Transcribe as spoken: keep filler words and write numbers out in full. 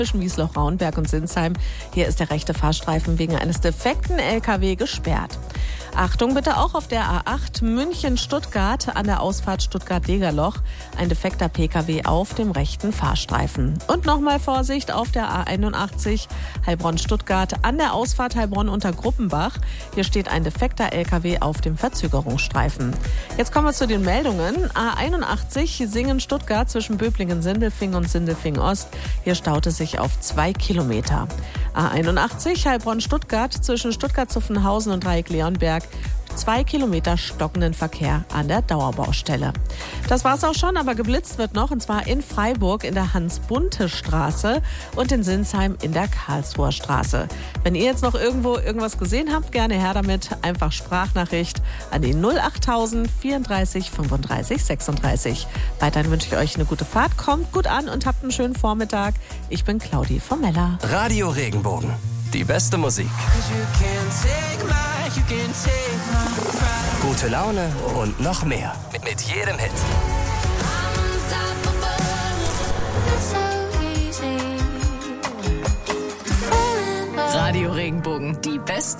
zwischen Wiesloch-Raunberg und Sinsheim. Hier ist der rechte Fahrstreifen wegen eines defekten L K W gesperrt. Achtung bitte auch auf der A acht München-Stuttgart an der Ausfahrt Stuttgart-Degerloch. Ein defekter P K W auf dem rechten Fahrstreifen. Und nochmal Vorsicht auf der A einundachtzig Heilbronn-Stuttgart an der Ausfahrt Heilbronn unter Gruppenbach. Hier steht ein defekter L K W auf dem Verzögerungsstreifen. Jetzt kommen wir zu den Meldungen. A einundachtzig Singen-Stuttgart zwischen Böblingen-Sindelfingen und Sindelfingen-Ost. Hier staute sich auf zwei Kilometer. A einundachtzig Heilbronn-Stuttgart zwischen Stuttgart-Zuffenhausen und Dreieck-Leonberg. Zwei Kilometer stockenden Verkehr an der Dauerbaustelle. Das war's auch schon, aber geblitzt wird noch, und zwar in Freiburg in der Hans-Bunte-Straße und in Sinsheim in der Karlsruher Straße. Wenn ihr jetzt noch irgendwo irgendwas gesehen habt, gerne her damit. Einfach Sprachnachricht an die null achttausend vierunddreißig fünfunddreißig sechsunddreißig. Weiterhin wünsche ich euch eine gute Fahrt, kommt gut an und habt einen schönen Vormittag. Ich bin Claudi vom Meller. Radio Regenbogen, die beste Musik. Gute Laune und noch mehr. Mit jedem Hit. Radio Regenbogen, die beste